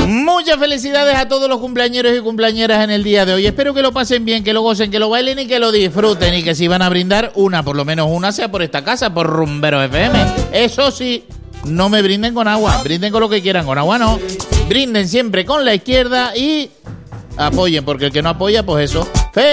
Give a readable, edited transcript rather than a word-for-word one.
Muchas felicidades a todos los cumpleañeros y cumpleañeras en el día de hoy. Espero que lo pasen bien, que lo gocen, que lo bailen y que lo disfruten. Y que si van a brindar por lo menos una sea por esta casa, por Rumberos FM. Eso sí, no me brinden con agua, brinden con lo que quieran, con agua no. Brinden siempre con la izquierda y apoyen, porque el que no apoya, pues eso.